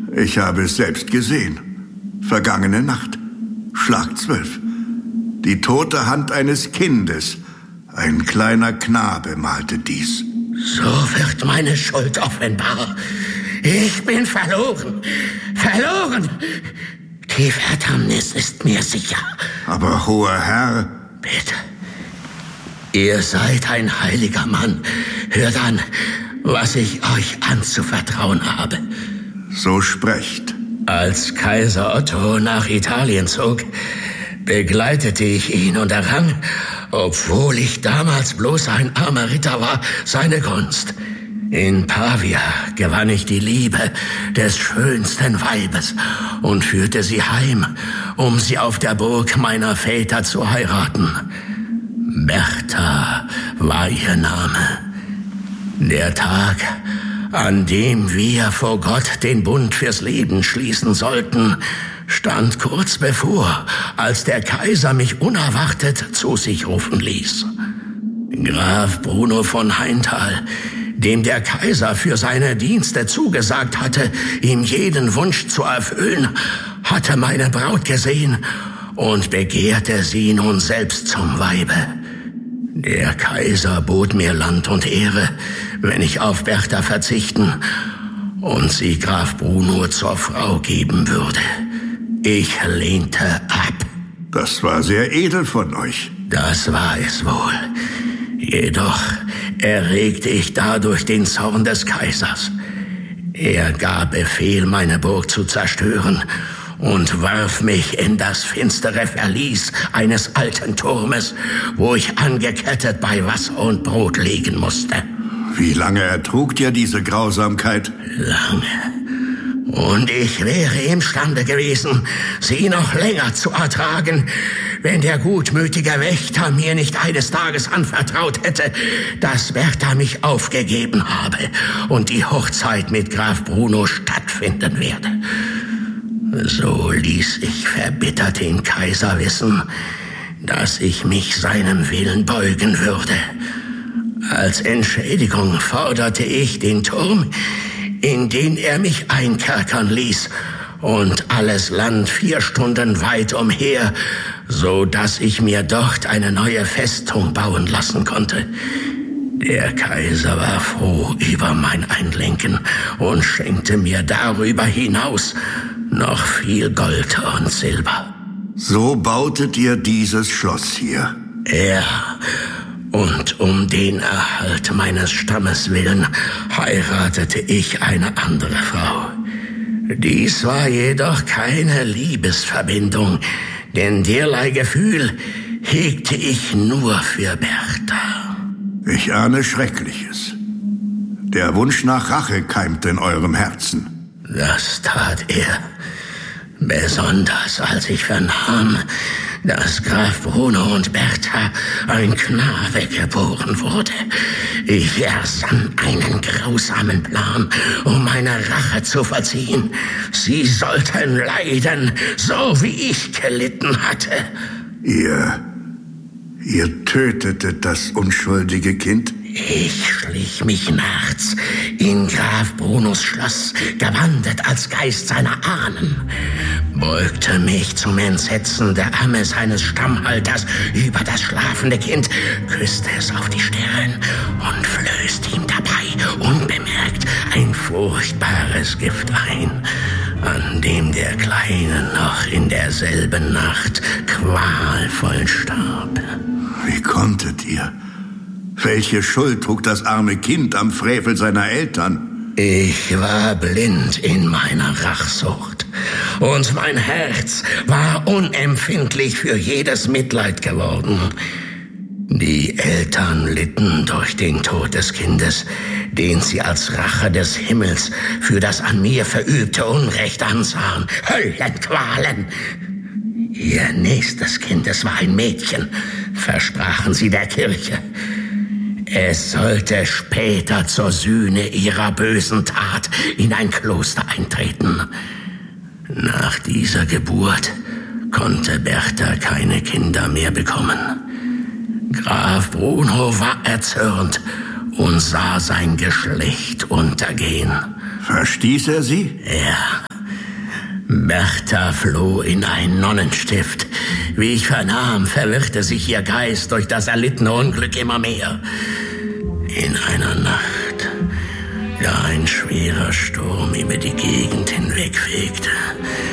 Ich habe es selbst gesehen. Vergangene Nacht. Schlag 12. Die tote Hand eines Kindes. Ein kleiner Knabe malte dies. So wird meine Schuld offenbar. Ich bin verloren. Verloren. Die Verdammnis ist mir sicher. Aber, hoher Herr... Bitte. Ihr seid ein heiliger Mann. Hört an, was ich euch anzuvertrauen habe. So sprecht. Als Kaiser Otto nach Italien zog, begleitete ich ihn und errang, obwohl ich damals bloß ein armer Ritter war, seine Gunst. In Pavia gewann ich die Liebe des schönsten Weibes und führte sie heim, um sie auf der Burg meiner Väter zu heiraten. Bertha war ihr Name. Der Tag, an dem wir vor Gott den Bund fürs Leben schließen sollten, stand kurz bevor, als der Kaiser mich unerwartet zu sich rufen ließ. Graf Bruno von Heinthal, dem der Kaiser für seine Dienste zugesagt hatte, ihm jeden Wunsch zu erfüllen, hatte meine Braut gesehen und begehrte sie nun selbst zum Weibe. Der Kaiser bot mir Land und Ehre, wenn ich auf Bertha verzichten und sie Graf Bruno zur Frau geben würde. Ich lehnte ab. Das war sehr edel von euch. Das war es wohl. Jedoch erregte ich dadurch den Zorn des Kaisers. Er gab Befehl, meine Burg zu zerstören und warf mich in das finstere Verlies eines alten Turmes, wo ich angekettet bei Wasser und Brot liegen musste. Wie lange ertrugt ihr diese Grausamkeit? Lange. Und ich wäre imstande gewesen, sie noch länger zu ertragen, wenn der gutmütige Wächter mir nicht eines Tages anvertraut hätte, dass Bertha mich aufgegeben habe und die Hochzeit mit Graf Bruno stattfinden werde. So ließ ich verbittert den Kaiser wissen, dass ich mich seinem Willen beugen würde. Als Entschädigung forderte ich den Turm, in den er mich einkerkern ließ, und alles Land 4 Stunden weit umher, so dass ich mir dort eine neue Festung bauen lassen konnte. Der Kaiser war froh über mein Einlenken und schenkte mir darüber hinaus noch viel Gold und Silber. So bautet ihr dieses Schloss hier? Ja, und um den Erhalt meines Stammes willen heiratete ich eine andere Frau. Dies war jedoch keine Liebesverbindung, denn derlei Gefühl hegte ich nur für Bertha. Ich ahne Schreckliches. Der Wunsch nach Rache keimte in eurem Herzen. Das tat er. Besonders als ich vernahm, dass Graf Bruno und Bertha ein Knabe geboren wurde. Ich ersann einen grausamen Plan, um meine Rache zu vollziehen. Sie sollten leiden, so wie ich gelitten hatte. Ihr tötetet das unschuldige Kind? Ich schlich mich nachts in Graf Brunos Schloss, gewandet als Geist seiner Ahnen, beugte mich zum Entsetzen der Amme seines Stammhalters über das schlafende Kind, küsste es auf die Stirn und flößte ihm dabei unbemerkt ein furchtbares Gift ein, an dem der Kleine noch in derselben Nacht qualvoll starb. Wie konntet ihr? Welche Schuld trug das arme Kind am Frevel seiner Eltern? Ich war blind in meiner Rachsucht und mein Herz war unempfindlich für jedes Mitleid geworden. Die Eltern litten durch den Tod des Kindes, den sie als Rache des Himmels für das an mir verübte Unrecht ansahen. Höllenqualen! Ihr nächstes Kind, es war ein Mädchen, versprachen sie der Kirche. Es sollte später zur Sühne ihrer bösen Tat in ein Kloster eintreten. Nach dieser Geburt konnte Bertha keine Kinder mehr bekommen. Graf Bruno war erzürnt und sah sein Geschlecht untergehen. Verstieß er sie? Ja, Bertha floh in ein Nonnenstift. Wie ich vernahm, verwirrte sich ihr Geist durch das erlittene Unglück immer mehr. In einer Nacht, da ein schwerer Sturm über die Gegend hinwegfegte,